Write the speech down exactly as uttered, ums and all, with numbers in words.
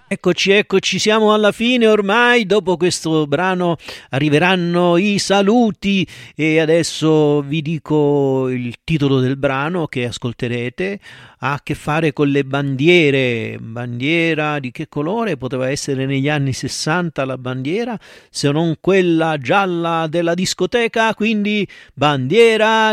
Eccoci, eccoci, siamo alla fine ormai. Dopo questo brano arriveranno i saluti e adesso vi dico il titolo del brano che ascolterete. Ha a che fare con le bandiere. Bandiera di che colore? Poteva essere negli anni sessanta la bandiera, se non quella gialla della discoteca, quindi bandiera